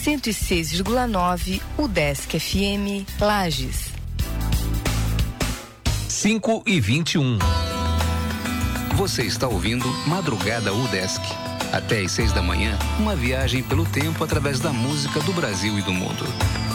106,9 UDESC FM Lages. 5h21. Você está ouvindo Madrugada UDESC. Até às 6 da manhã, uma viagem pelo tempo através da música do Brasil e do mundo.